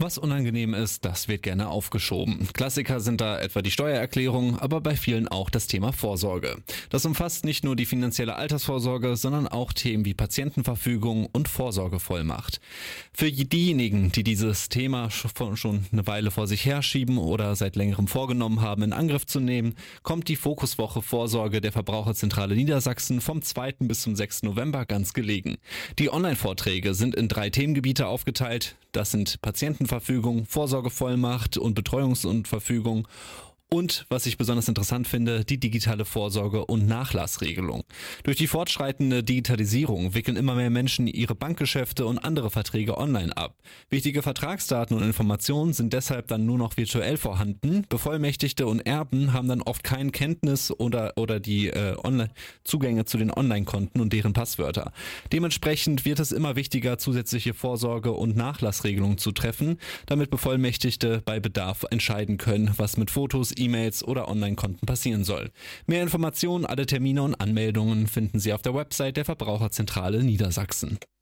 Was unangenehm ist, das wird gerne aufgeschoben. Klassiker sind da etwa die Steuererklärung, aber bei vielen auch das Thema Vorsorge. Das umfasst nicht nur die finanzielle Altersvorsorge, sondern auch Themen wie Patientenverfügung und Vorsorgevollmacht. Für diejenigen, die dieses Thema schon eine Weile vor sich herschieben oder seit längerem vorgenommen haben, in Angriff zu nehmen, kommt die Fokuswoche Vorsorge der Verbraucherzentrale Niedersachsen vom 2. bis zum 6. November ganz gelegen. Die Online-Vorträge sind in 3 Themengebiete aufgeteilt. Das sind Patientenverfügung, Vorsorgevollmacht und Betreuungs- und Verfügung. Und, was ich besonders interessant finde, die digitale Vorsorge- und Nachlassregelung. Durch die fortschreitende Digitalisierung wickeln immer mehr Menschen ihre Bankgeschäfte und andere Verträge online ab. Wichtige Vertragsdaten und Informationen sind deshalb dann nur noch virtuell vorhanden. Bevollmächtigte und Erben haben dann oft keine Kenntnis oder die Zugänge zu den Online-Konten und deren Passwörter. Dementsprechend wird es immer wichtiger, zusätzliche Vorsorge- und Nachlassregelungen zu treffen, damit Bevollmächtigte bei Bedarf entscheiden können, was mit Fotos, E-Mails oder Online-Konten passieren soll. Mehr Informationen, alle Termine und Anmeldungen finden Sie auf der Website der Verbraucherzentrale Niedersachsen.